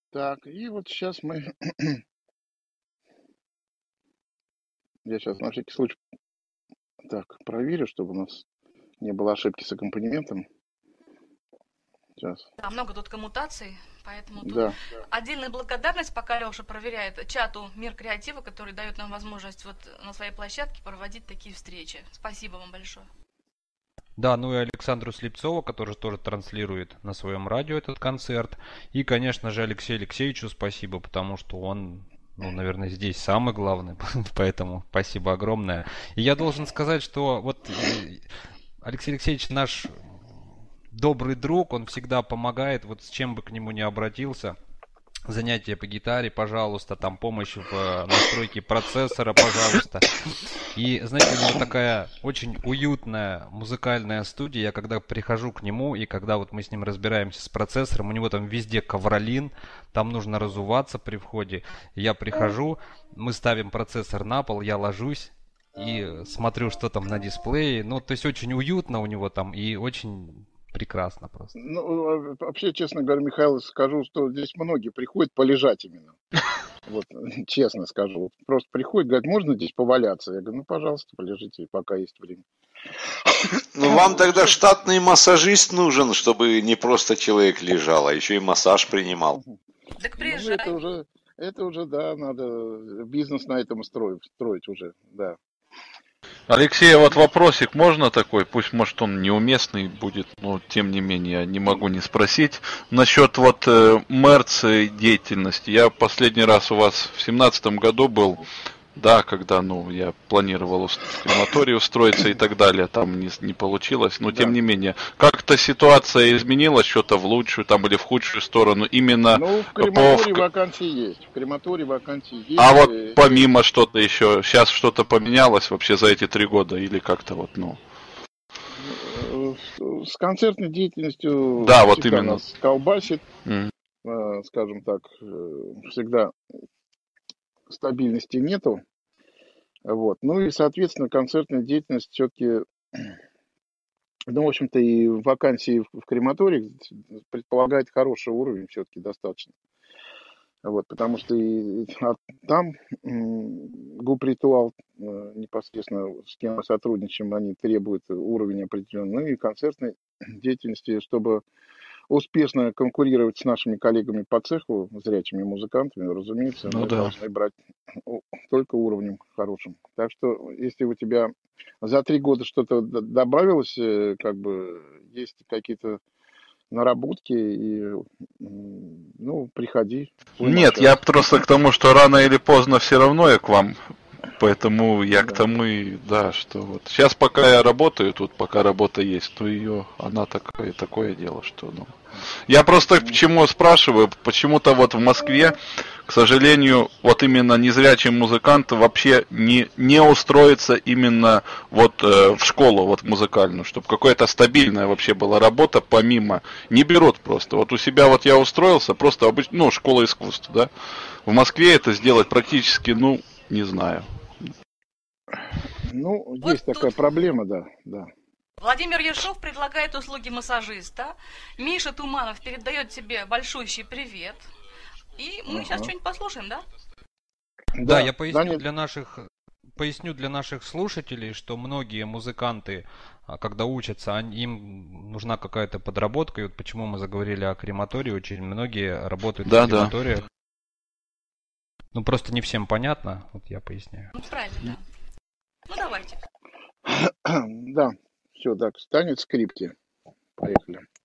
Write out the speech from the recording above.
Так, и вот сейчас мы, я сейчас на всякий случай так проверю, чтобы у нас не было ошибки с аккомпанементом. Сейчас, Да, много тут коммутаций, поэтому тут да. отдельная благодарность, пока Леша проверяет, чату Мир Креатива, который дает нам возможность вот на своей площадке проводить такие встречи. Спасибо вам большое. Да, ну и Александру Слепцову, который тоже транслирует на своем радио этот концерт. И, конечно же, Алексею Алексеевичу спасибо, потому что он, ну, наверное, здесь самый главный, поэтому спасибо огромное. И я должен сказать, что вот Алексей Алексеевич наш добрый друг, он всегда помогает, вот с чем бы к нему ни обратился. Занятия по гитаре, пожалуйста, там помощь в настройке процессора, пожалуйста. И, знаете, у него такая очень уютная музыкальная студия. Я когда прихожу к нему, и когда вот мы с ним разбираемся с процессором, у него там везде ковролин, там нужно разуваться при входе. Я прихожу, мы ставим процессор на пол, я ложусь и смотрю, что там на дисплее. Ну, то есть очень уютно у него там и очень прекрасно просто. Ну, вообще, честно говоря, Михаил, скажу, что здесь многие приходят полежать именно. Вот, честно скажу. Вот просто приходят, говорят, можно здесь поваляться? Я говорю, ну, пожалуйста, полежите, пока есть время. Ну, вам тогда штатный массажист нужен, чтобы не просто человек лежал, а еще и массаж принимал. Так Ну, приезжай. это уже, да, надо бизнес на этом строить уже, да. Алексей, вот вопросик можно такой? Пусть, может, он неуместный будет, но тем не менее, не могу не спросить. Насчет вот МЭРЦ деятельности. Я последний раз у вас в 2017 году был, да, когда, ну, я планировал в крематорий устроиться и так далее, там не получилось, но тем Да. не менее, как-то ситуация изменилась, что-то в лучшую там или в худшую сторону, именно Ну, в по... крематории вакансии есть. В крематории вакансии есть. А вот помимо что-то еще, сейчас что-то поменялось вообще за эти 3 года или как-то вот, ну... С концертной деятельностью Да, вот всегда именно. нас колбасит, М. скажем так, всегда стабильности нету. Вот. Ну и, соответственно, концертная деятельность все-таки, ну, в общем-то, и вакансии в крематории предполагает хороший уровень все-таки достаточно. Вот, потому что там групп-ритуал непосредственно, с кем мы сотрудничаем, они требуют уровень определенный. Ну и концертной деятельности, чтобы успешно конкурировать с нашими коллегами по цеху, зрячими музыкантами, разумеется, Ну мы да. должны брать только уровнем хорошим. Так что, если у тебя за 3 года что-то добавилось, как бы есть какие-то наработки, и, ну, приходи. будем Нет, я общаться. просто к тому, что рано или поздно все равно я к вам. Поэтому я к Да. тому и, да, что вот. Сейчас пока я работаю тут, пока работа есть, то ее, она такое дело, что, ну. Я просто к чему спрашиваю, почему-то вот в Москве, к сожалению, вот именно незрячим музыкантам вообще не устроиться именно вот в школу вот музыкальную, чтобы какая-то стабильная вообще была работа помимо, не берут просто. Вот у себя вот я устроился, просто обычно, ну, школа искусств, да. В Москве это сделать практически, ну, не знаю. Ну, Вот есть такая тут проблема, да. Владимир Ершов предлагает услуги массажиста. Миша Туманов передает тебе большущий привет. И мы сейчас Ага. что-нибудь послушаем, да? Да, я Да, поясню нет, для наших слушателей, что многие музыканты, когда учатся, им нужна какая-то подработка. И вот почему мы заговорили о крематории, очень многие работают в Да, да. крематориях. Ну, просто не всем понятно, вот я поясняю. Ну, правильно, да. Ну, давайте. да, все, так, станет скрипки. Поехали.